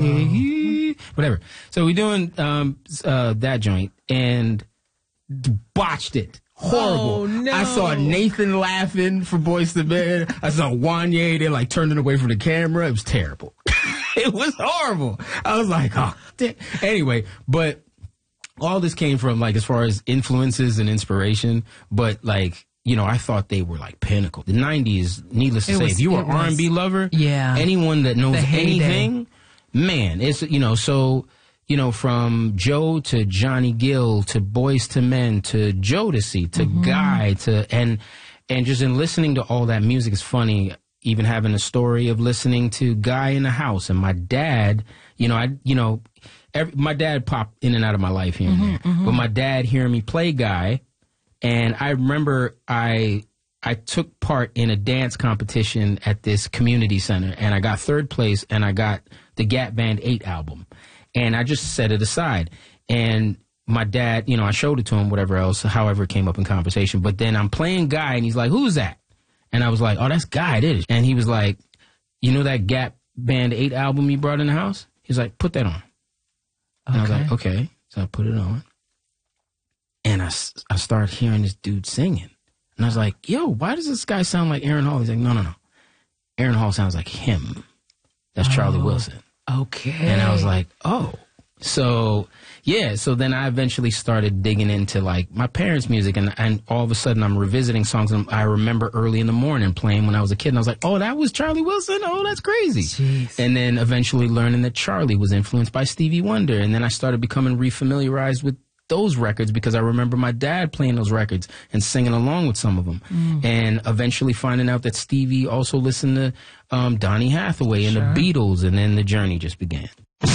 whatever. So we doing that joint and botched it. Horrible. Oh, no. I saw Nathan laughing for Boyz II Men. I saw Wanye, they like turning away from the camera. It was terrible. It was horrible. I was like, oh, damn. Anyway, but all this came from like as far as influences and inspiration, but like, you know, I thought they were like pinnacle. The 90s, needless to say, if you were an R&B lover, anyone that knows anything, man, it's, you know, so, you know, from Joe to Johnny Gill to Boyz II Men to Jodeci to Guy to, and just in listening to all that music is funny, even having a story of listening to Guy in the House. And my dad, my dad popped in and out of my life here and there, but my dad hearing me play Guy. And I remember I took part in a dance competition at this community center, and I got third place, and I got the Gap Band 8 album. And I just set it aside. And my dad, you know, I showed it to him, whatever else, however it came up in conversation. But then I'm playing Guy, and he's like, who's that? And I was like, oh, that's Guy, it is. And he was like, you know that Gap Band 8 album you brought in the house? He's like, put that on. And I was like, okay. So I put it on. And I started hearing this dude singing. And I was like, yo, why does this guy sound like Aaron Hall? He's like, no. Aaron Hall sounds like him. That's Charlie Wilson. Okay. And I was like, oh. So, yeah. So then I eventually started digging into, like, my parents' music. And all of a sudden, I'm revisiting songs I remember early in the morning playing when I was a kid. And I was like, oh, that was Charlie Wilson? Oh, that's crazy. Jeez. And then eventually learning that Charlie was influenced by Stevie Wonder. And then I started becoming refamiliarized with those records because I remember my dad playing those records and singing along with some of them. And eventually finding out that Stevie also listened to Donny Hathaway and the Beatles, and then the journey just began.